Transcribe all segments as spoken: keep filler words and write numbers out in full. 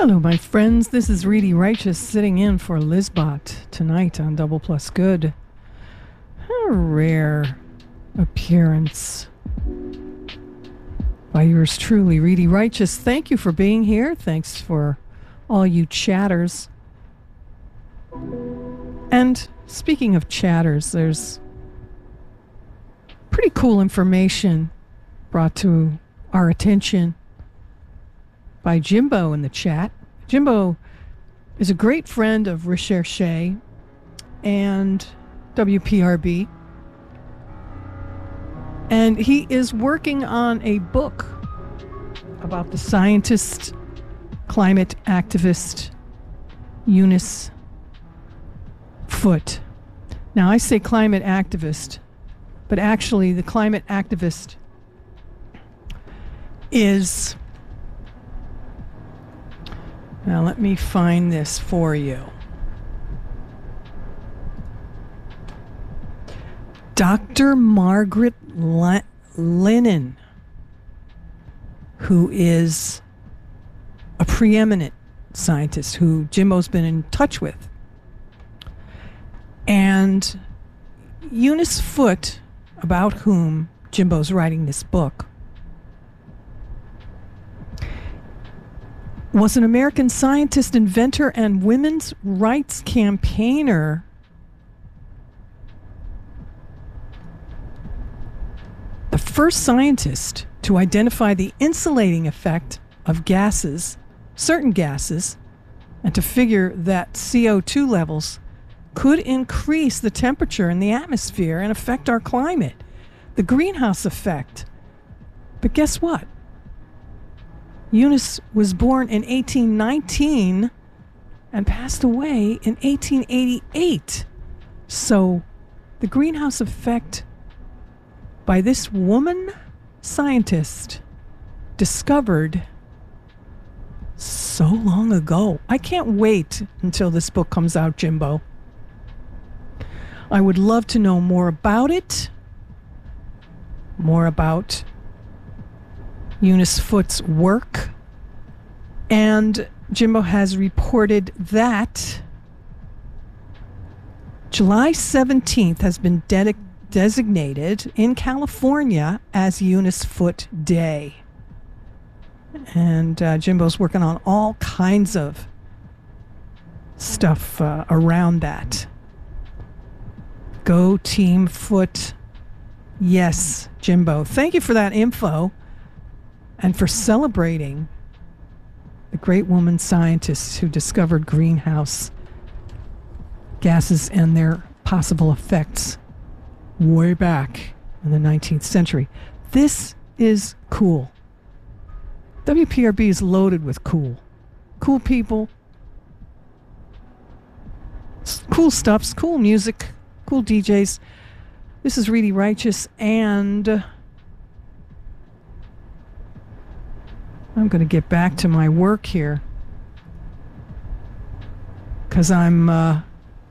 Hello, my friends. This is Reedy Righteous sitting in for Lizbot tonight on Double Plus Good. A rare appearance by yours truly, Reedy Righteous. Thank you for being here. Thanks for all you chatters. And speaking of chatters, there's pretty cool information brought to our attention by Jimbo in the chat. Jimbo is a great friend of Recherche and W P R B. And he is working on a book about the scientist, climate activist Eunice Foote. Now, I say climate activist, but actually the climate activist is... Now, let me find this for you. Doctor Margaret Le- Lennon, who is a preeminent scientist who Jimbo's been in touch with. And Eunice Foote, about whom Jimbo's writing this book, was an American scientist, inventor, and women's rights campaigner the first scientist to identify the insulating effect of gases, certain gases, and to figure that C O two levels could increase the temperature in the atmosphere and affect our climate, the greenhouse effect. But guess what? Eunice was born in eighteen nineteen and passed away in eighteen eighty-eight. So the greenhouse effect by this woman scientist discovered so long ago. I can't wait until this book comes out, Jimbo. I would love to know more about it, more about Eunice Foote's work, and Jimbo has reported that July seventeenth has been de- designated in California as Eunice Foote Day. And uh, Jimbo's working on all kinds of stuff uh, around that. Go Team Foote. Yes, Jimbo. Thank you for that info. And for celebrating the great woman scientists who discovered greenhouse gases and their possible effects way back in the nineteenth century. This is cool. W P R B is loaded with cool. Cool people. Cool stuffs, cool music, cool D Js. This is Reedy Righteous, and I'm going to get back to my work here because I'm uh,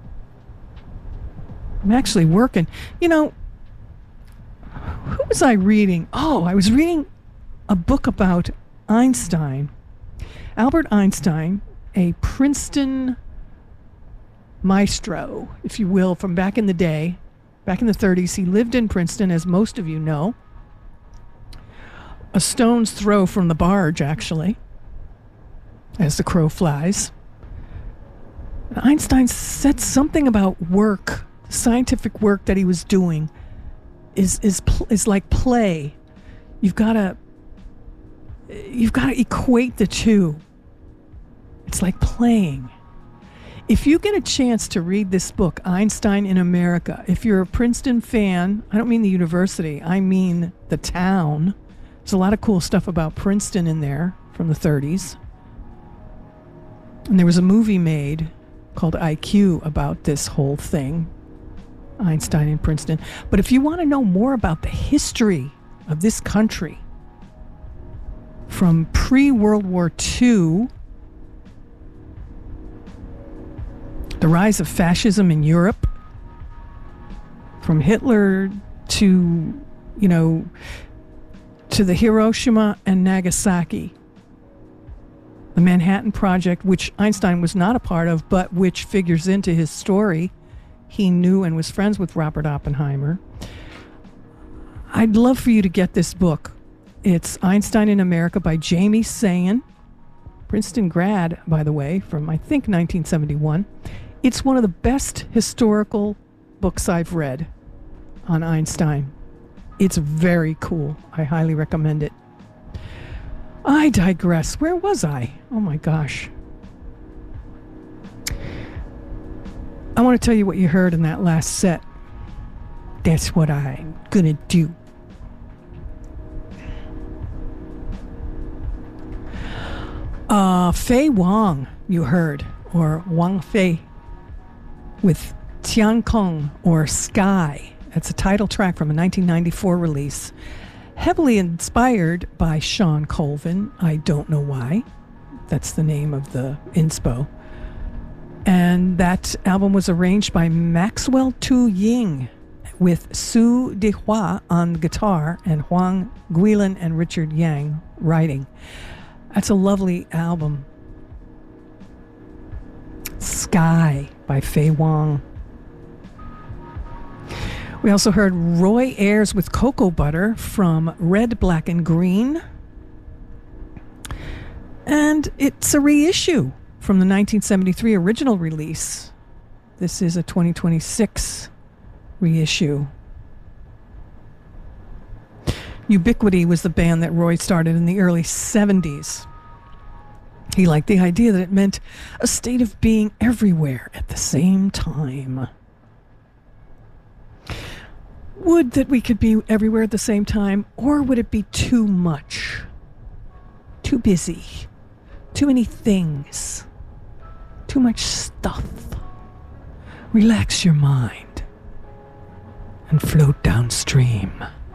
I'm actually working. You know, who was I reading? Oh, I was reading a book about Einstein. Albert Einstein, a Princeton maestro, if you will, from back in the day, back in the thirties. He lived in Princeton, as most of you know. A stone's throw from the barge, actually, as the crow flies. Einstein said something about work, scientific work that he was doing is is is like play. You've got to you've got to equate the two. It's like playing. If you get a chance to read this book, Einstein in America, if you're a Princeton fan, I don't mean the university, I mean the town. There's a lot of cool stuff about Princeton in there from the thirties. And there was a movie made called I Q about this whole thing, Einstein in Princeton. But if you want to know more about the history of this country from pre-World War Two, the rise of fascism in Europe, from Hitler to, you know, to the Hiroshima and Nagasaki The Manhattan Project, which Einstein was not a part of, but which figures into his story. He knew and was friends with Robert Oppenheimer. I'd love for you to get this book. It's Einstein in America by Jamie Sayan, Princeton grad, by the way, from I think nineteen seventy-one. It's one of the best historical books I've read on Einstein. It's very cool. I highly recommend it. I digress. Where was I? Oh my gosh. I want to tell you what you heard in that last set. That's what I'm gonna do. Uh, Fei Wang, you heard, or Wang Fei, with Tian Kong, or Sky. That's a title track from a nineteen ninety-four release. Heavily inspired by Sean Colvin. I don't know why. That's the name of the inspo. And that album was arranged by Maxwell Tu Ying, with Su Dehua on guitar and Huang Guilin and Richard Yang writing. That's a lovely album. Sky by Fei Wang. We also heard Roy Ayers with Cocoa Butter from Red, Black, and Green. And it's a reissue from the nineteen seventy-three original release. This is a twenty twenty-six reissue. Ubiquity was the band that Roy started in the early seventies. He liked the idea that it meant a state of being everywhere at the same time. Would that we could be everywhere at the same time, or would it be too much? Too busy? Too many things? Too much stuff? Relax your mind and float downstream.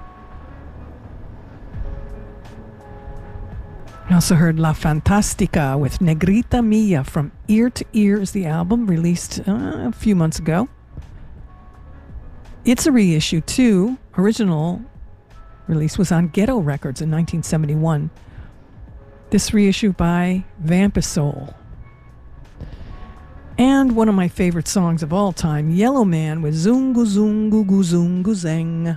We also heard La Fantastica with Negrita Mia from Ear to Ear is the album, released uh, a few months ago. It's a reissue too. Original release was on Ghetto Records in nineteen seventy-one. This reissue by Vampisole. And one of my favorite songs of all time, Yellow Man with Zungu Zungu Guzungu Zeng.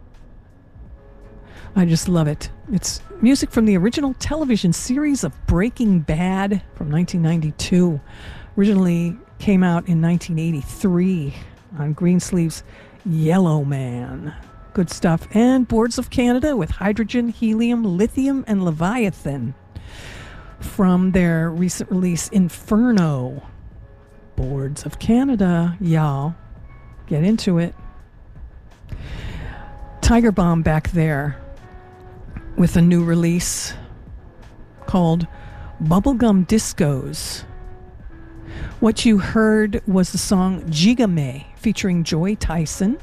I just love it. It's music from the original television series of Breaking Bad from nineteen ninety-two. Originally came out in nineteen eighty-three on Greensleeve's Yellow Man. Good stuff. And Boards of Canada with Hydrogen, Helium, Lithium, and Leviathan from their recent release Inferno. Boards of Canada, y'all. Get into it. Tiger Bomb back there with a new release called Bubblegum Discos. What you heard was the song Jigame featuring Joy Tyson.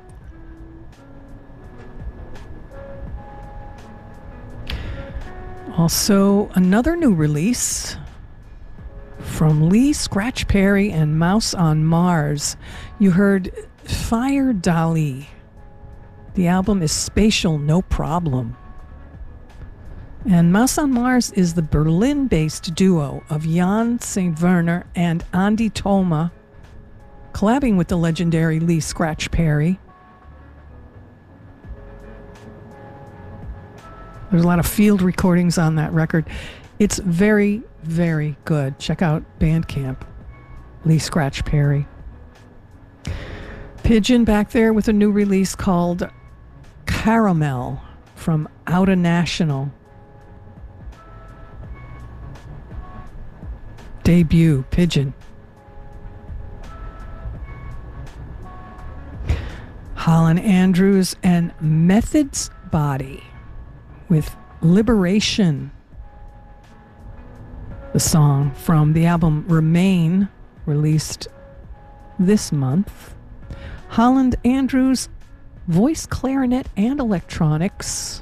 Also, another new release from Lee Scratch Perry and Mouse on Mars. You heard Fire Dali. The album is Spatial No Problem. And Mouse on Mars is the Berlin-based duo of Jan Saint Werner and Andy Toma, collabing with the legendary Lee Scratch Perry. There's a lot of field recordings on that record. It's very, very good. Check out Bandcamp. Lee Scratch Perry. Pigeon back there with a new release called Caramel from Outta National. Debut, Pigeon. Holland Andrews and Methods Body with Liberation. The song from the album Remain, released this month. Holland Andrews, voice, clarinet, and electronics.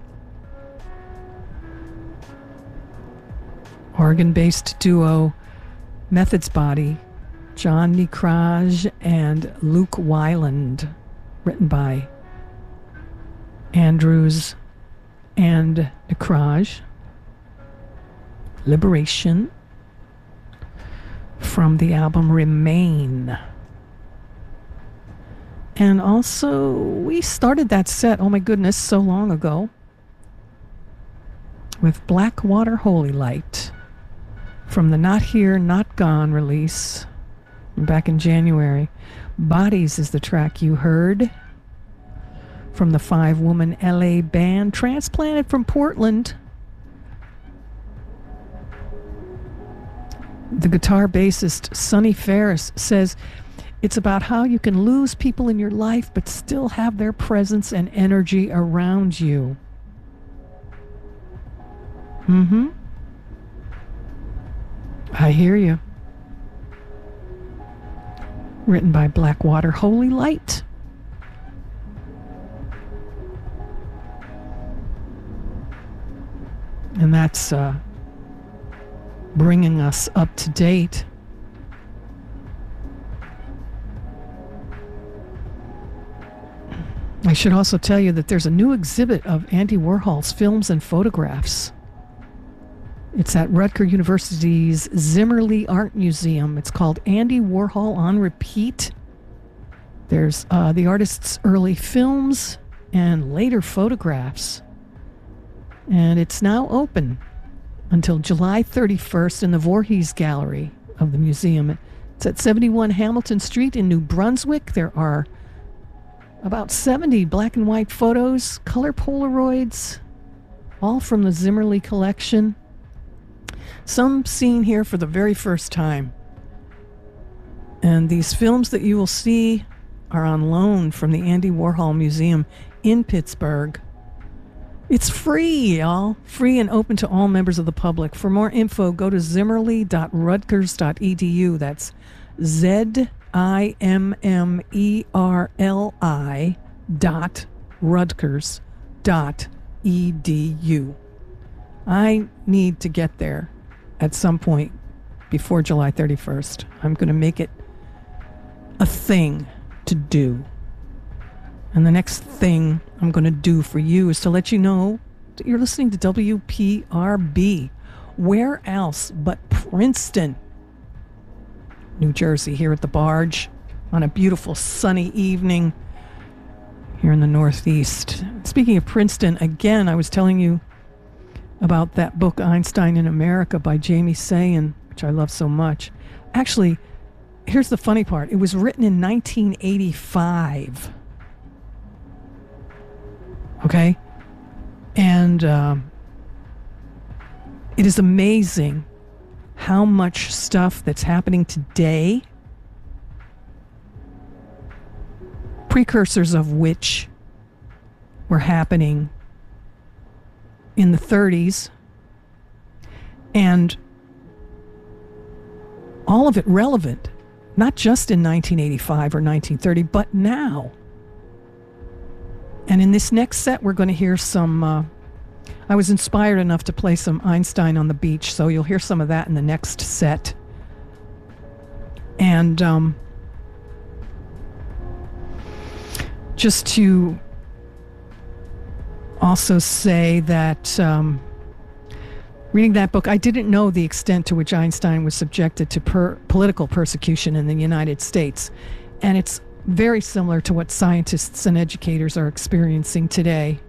Oregon-based duo Methods Body, John Nikraj and Luke Weiland, written by Andrews and Nikraj. Liberation from the album Remain. And also, we started that set, oh my goodness, so long ago, with Blackwater Holy Light from the Not Here, Not Gone release back in January. Bodies is the track you heard from the five-woman L A band, transplanted from Portland. The guitar bassist Sonny Ferris says it's about how you can lose people in your life but still have their presence and energy around you. Mm-hmm. I hear you. Written by Blackwater Holy Light. And that's uh, bringing us up to date. I should also tell you that there's a new exhibit of Andy Warhol's films and photographs. It's at Rutgers University's Zimmerli Art Museum. It's called Andy Warhol on Repeat. There's uh, the artist's early films and later photographs. And it's now open until July thirty-first in the Voorhees Gallery of the museum. It's at seventy-one Hamilton Street in New Brunswick. There are about seventy black and white photos, color Polaroids, all from the Zimmerli collection. Some seen here for the very first time. And these films that you will see are on loan from the Andy Warhol Museum in Pittsburgh. It's free, y'all. Free and open to all members of the public. For more info, go to zimmerli dot rutgers dot e d u. That's Z I M M E R L I dot Rutgers dot E D U. I need to get there at some point before July thirty-first. I'm going to make it a thing to do. And the next thing I'm going to do for you is to let you know that you're listening to W P R B. Where else but Princeton, New Jersey, here at the Barge on a beautiful sunny evening here in the Northeast. Speaking of Princeton, again, I was telling you about that book, Einstein in America by Jamie Sayan, which I love so much. Actually, here's the funny part. It was written in nineteen eighty-five. Okay? And um, it is amazing how much stuff that's happening today, precursors of which were happening in the thirties, and all of it relevant, not just in nineteen eighty-five or nineteen thirty, but now. And in this next set, we're going to hear some, uh, I was inspired enough to play some Einstein on the Beach, so you'll hear some of that in the next set. And um, just to also say that um, reading that book, I didn't know the extent to which Einstein was subjected to per- political persecution in the United States. And it's very similar to what scientists and educators are experiencing today.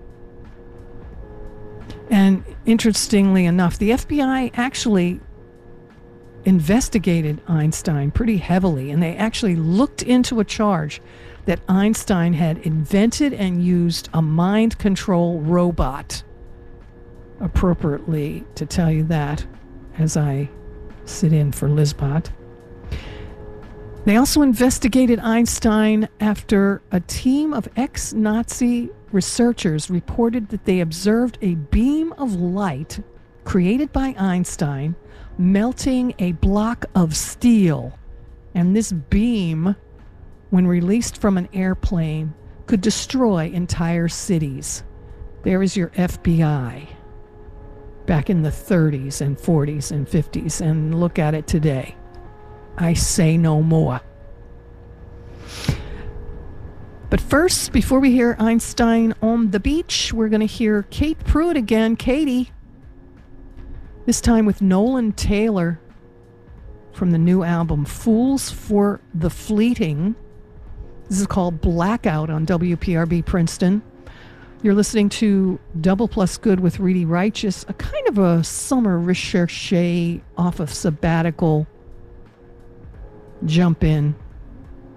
And interestingly enough, the F B I actually investigated Einstein pretty heavily, and they actually looked into a charge that Einstein had invented and used a mind control robot. Appropriately to tell you that as I sit in for Lizbot. They also investigated Einstein after a team of ex-Nazi researchers reported that they observed a beam of light created by Einstein melting a block of steel. And this beam, when released from an airplane, could destroy entire cities. There is your F B I back in the thirties and forties and fifties, and look at it today. I say no more. But first, before we hear Einstein on the Beach, we're going to hear Kate Pruitt again. Katie, This time with Nolan Taylor from the new album Fools for the Fleeting. This is called Blackout on W P R B Princeton. You're listening to Double Plus Good with Reedy Righteous, a kind of a summer recherche off of sabbatical jump in.